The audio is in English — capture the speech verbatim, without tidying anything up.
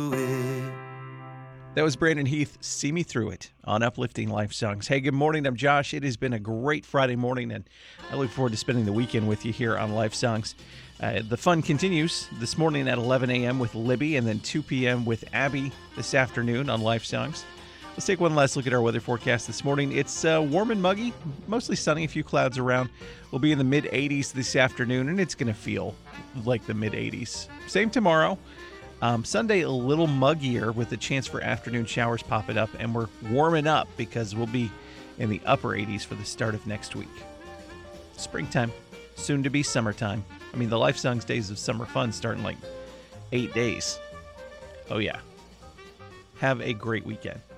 That was Brandon Heath, See Me Through It, on Uplifting Life Songs. Hey, good morning. I'm Josh. It has been a great Friday morning, and I look forward to spending the weekend with you here on Life Songs. Uh, the fun continues this morning at eleven a.m. with Libby, and then two p.m. with Abby this afternoon on Life Songs. Let's take one last look at our weather forecast this morning. It's uh, warm and muggy, mostly sunny, a few clouds around. We'll be in the mid eighties this afternoon, and it's going to feel like the mid eighties. Same tomorrow. Um, Sunday, a little muggier with a chance for afternoon showers popping up, and we're warming up because we'll be in the upper eighties for the start of next week. Springtime, soon to be summertime. I mean, the Life Songs Days of Summer Fun start in like eight days. Oh, yeah. Have a great weekend.